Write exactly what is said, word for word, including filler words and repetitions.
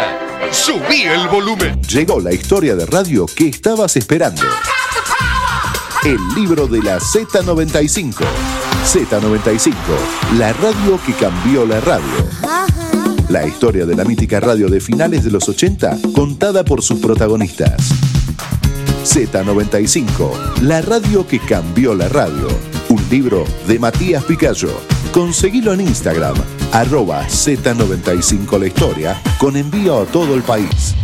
noventa. Subí el volumen. Llegó la historia de radio que estabas esperando. El libro de la Z noventa y cinco. Z noventa y cinco, la radio que cambió la radio. La historia de la mítica radio de finales de los ochenta, contada por sus protagonistas. Z noventa y cinco, la radio que cambió la radio. Un libro de Matías Picayo. Conseguilo en Instagram, arroba Z noventa y cinco la historia, con envío a todo el país.